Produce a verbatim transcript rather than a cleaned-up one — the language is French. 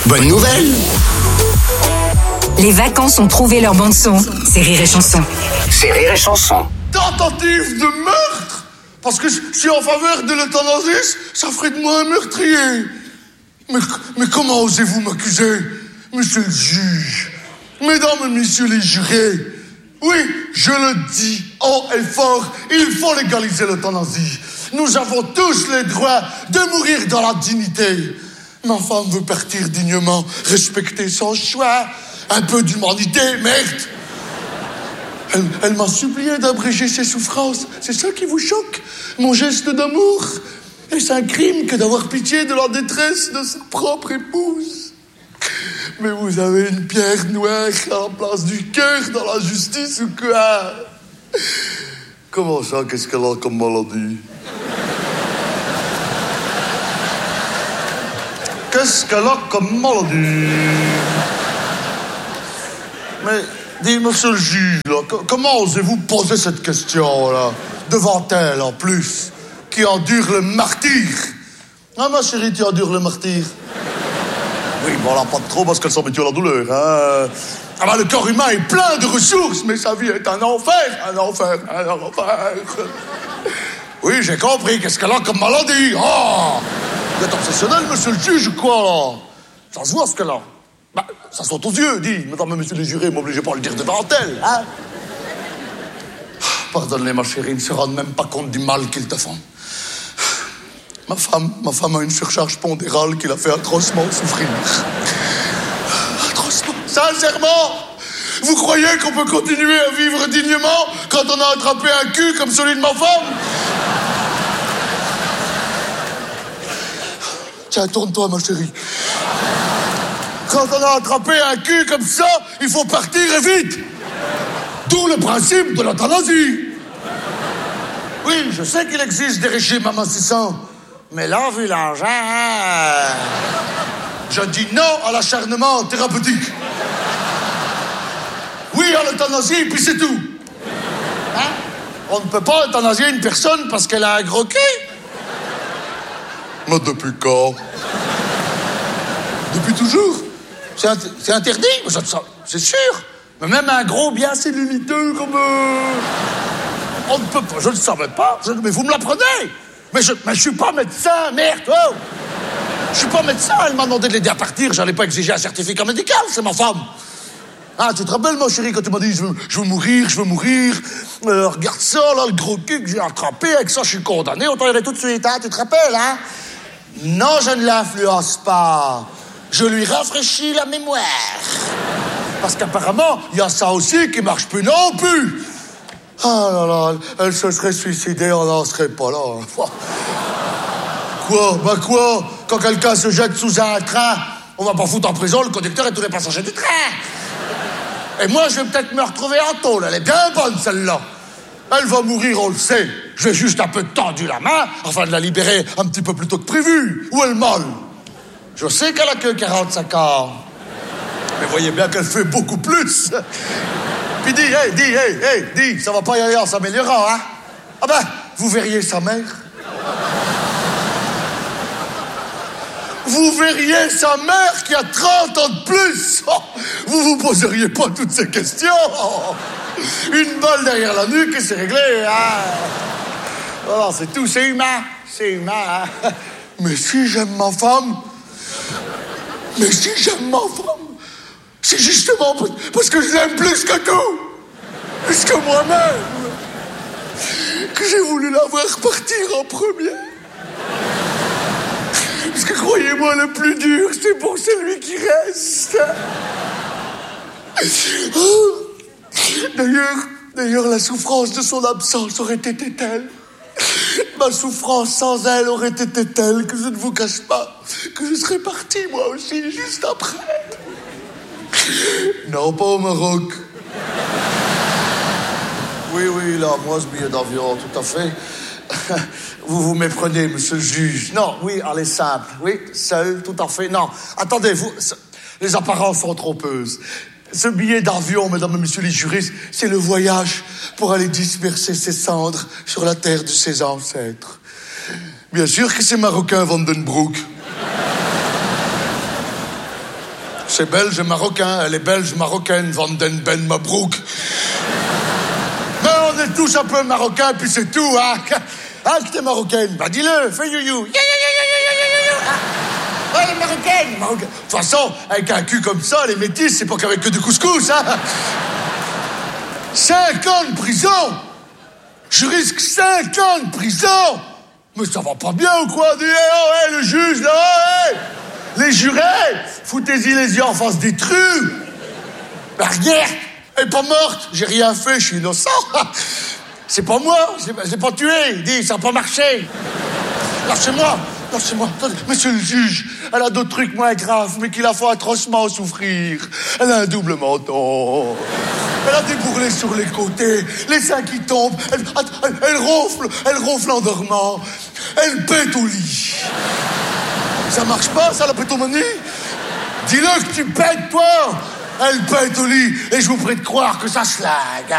Bonne nouvelle! Les vacances ont trouvé leur bande-son. C'est Rire et Chanson. C'est Rire et Chanson. Tentative de meurtre? Parce que je suis en faveur de l'euthanasie, ça ferait de moi un meurtrier. Mais, mais comment osez-vous m'accuser, monsieur le juge? Mesdames et messieurs les jurés, oui, je le dis haut et fort, il faut légaliser l'euthanasie. Nous avons tous le droit de mourir dans la dignité. Ma femme veut partir dignement, respecter son choix. Un peu d'humanité, merde. Elle, elle m'a supplié d'abréger ses souffrances. C'est ça qui vous choque? Mon geste d'amour? Est-ce un crime que d'avoir pitié de la détresse de sa propre épouse? Mais vous avez une pierre noire à la place du cœur dans la justice ou quoi? Comment ça, qu'est-ce qu'elle a comme maladie? Qu'est-ce qu'elle a comme maladie? Mais, dis, monsieur le juge, là, comment osez-vous poser cette question-là, devant elle, en plus, qui endure le martyre? Ah, ma chérie, tu endures le martyre? Oui, bon, là, pas trop, parce qu'elle s'habitue à la douleur, hein. Ah ben, le corps humain est plein de ressources, mais sa vie est un enfer, un enfer, un enfer. Oui, j'ai compris, qu'est-ce qu'elle a comme maladie? Oh! Vous êtes obsessionnel, monsieur le juge, ou quoi, là? Ça se voit, ce qu'elle a. Bah, ça saute aux yeux, dis. Madame et monsieur les jurés, m'obligez pas à le dire devant elle, hein? Pardonne-les, ma chérie, ils ne se rendent même pas compte du mal qu'ils te font. Ma femme, ma femme a une surcharge pondérale qui la fait atrocement souffrir. Atrocement. Sincèrement, vous croyez qu'on peut continuer à vivre dignement quand on a attrapé un cul comme celui de ma femme? Tiens, tourne-toi, ma chérie. Quand on a attrapé un cul comme ça, il faut partir et vite. D'où le principe de l'euthanasie. Oui, je sais qu'il existe des régimes amincissants, mais là, vu l'engin, hein, je dis non à l'acharnement thérapeutique. Oui à l'euthanasie, puis c'est tout. Hein? On ne peut pas euthanasier une personne parce qu'elle a un gros cul. Mais depuis quand? Depuis toujours? C'est, int- c'est interdit? C'est sûr. Mais même un gros bien celluliteux comme... Euh... On ne peut pas, je ne le savais pas. Je... Mais vous me l'apprenez. Mais je mais je suis pas médecin, merde. Oh. Je suis pas médecin, elle m'a demandé de l'aider à partir. J'allais pas exiger un certificat médical, c'est ma femme. Ah, tu te rappelles, ma chérie, quand tu m'as dit je veux, je veux mourir, je veux mourir. Euh, regarde ça, là, le gros cul que j'ai attrapé. Avec ça, je suis condamné. Autant y aller tout de suite, hein. Tu te rappelles, hein? Non, je ne l'influence pas. Je lui rafraîchis la mémoire. Parce qu'apparemment, il y a ça aussi qui marche plus non plus. Ah là là, elle se serait suicidée, on n'en serait pas là. Quoi? Bah quoi? Quand quelqu'un se jette sous un train, on va pas foutre en prison le conducteur et tous les passagers du train. Et moi, je vais peut-être me retrouver en tôle. Elle est bien bonne, celle-là. Elle va mourir, on le sait. Je vais juste un peu tendu la main afin de la libérer un petit peu plus tôt que prévu. Où elle molle? Je sais qu'elle a que quarante-cinq ans. Mais voyez bien qu'elle fait beaucoup plus. Puis dis, hey, dis, hey, hey, dis, ça va pas y aller en s'améliorant, hein? Ah ben, vous verriez sa mère. Vous verriez sa mère qui a trente ans de plus. Oh, vous vous poseriez pas toutes ces questions. Oh, une balle derrière la nuque et c'est réglé, hein? Voilà, c'est tout, c'est humain. C'est humain, hein? Mais si j'aime ma femme... Mais si j'aime ma femme, c'est justement parce que je l'aime plus que tout, plus que moi-même, que j'ai voulu la voir partir en premier. Parce que croyez-moi, le plus dur, c'est pour celui qui reste. D'ailleurs, d'ailleurs, la souffrance de son absence aurait été telle. Ma souffrance sans elle aurait été telle que je ne vous cache pas que je serais parti moi aussi juste après. Non, pas au Maroc. Oui, oui, là, moi, ce billet d'avion, tout à fait. Vous vous méprenez, monsieur le juge. Non, oui, allez, simple. Oui, seul, tout à fait. Non, attendez, vous... Les apparences sont trompeuses. Ce billet d'avion, mesdames et messieurs les juristes, c'est le voyage pour aller disperser ses cendres sur la terre de ses ancêtres. Bien sûr que c'est marocain, Vandenbroek. C'est belge et marocain. Elle est belge, marocaine, Van den Ben Mabrouk. Mais on est tous un peu marocains, puis c'est tout, hein. Ah, que t'es marocaine. Bah, dis-le, fais you-you. Ah, elle est marocaine, marocaine. De toute façon, avec un cul comme ça, les métis, c'est pas qu'avec que du couscous, hein. Cinq ans de prison. Je risque cinq ans de prison. Mais ça va pas bien ou quoi? Dis, oh, hey, le juge, là, oh, hey. Les jurés, foutez-y les yeux en face des trus. Bah, regarde, elle est pas morte. J'ai rien fait, je suis innocent. C'est pas moi, je l'ai pas tué. Dis, ça a pas marché. Lâchez-moi, lâchez-moi. Monsieur le juge, elle a d'autres trucs moins graves, mais qui la font atrocement souffrir. Elle a un double menton. Elle a des bourrelets sur les côtés, les seins qui tombent. Elle, elle, elle ronfle, elle ronfle en dormant. Elle pète au lit. Ça marche pas, ça, la pétomanie? Dis-le que tu pètes, toi. Elle pète au lit, et je vous prie de croire que ça se lag.